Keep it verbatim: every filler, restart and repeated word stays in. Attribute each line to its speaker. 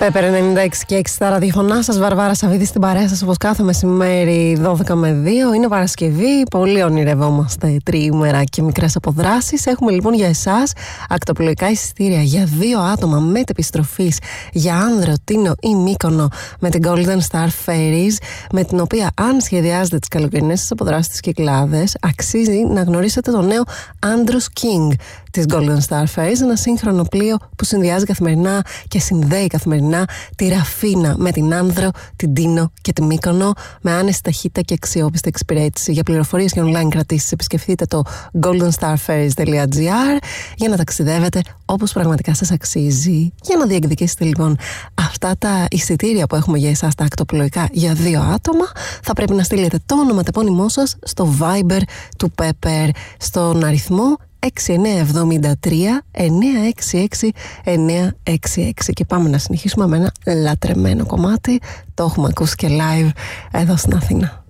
Speaker 1: Πέπερ ενενήντα έξι και έξι στα ραδιοφωνά σας, Βαρβάρα Σαββίδη στην παρέα σας όπως κάθε μεσημέρι δώδεκα με δύο. Είναι Παρασκευή, πολύ ονειρευόμαστε τριήμερα και μικρές αποδράσεις. Έχουμε λοιπόν για εσάς ακτοπλοϊκά εισιτήρια για δύο άτομα μετεπιστροφής για Άνδρο, Τίνο ή Μύκονο με την Golden Star Ferries, με την οποία αν σχεδιάζετε τις καλοκαιρινές σας αποδράσεις στις Κυκλάδες, αξίζει να γνωρίσετε το νέο Andros King της Golden Star Ferries, ένα σύγχρονο πλοίο που συνδυάζει καθημερινά και συνδέει καθημερινά τη Ραφίνα με την Άνδρο, την Τίνο και τη Μύκονο με άνεση ταχύτητα και αξιόπιστη εξυπηρέτηση. Για πληροφορίες και online κρατήσεις επισκεφτείτε το golden star ferries dot gr για να ταξιδεύετε όπως πραγματικά σας αξίζει. Για να διεκδικήσετε λοιπόν αυτά τα εισιτήρια που έχουμε για εσάς τα ακτοπλοϊκά για δύο άτομα, θα πρέπει να στείλετε το ονοματεπώνυμό σας στο Viber του Pepper στον αριθμό έξι εννιά επτά τρία εννιά έξι έξι εννιά έξι έξι. Και πάμε να συνεχίσουμε με ένα λατρεμένο κομμάτι. Το έχουμε ακούσει και live εδώ στην Αθήνα.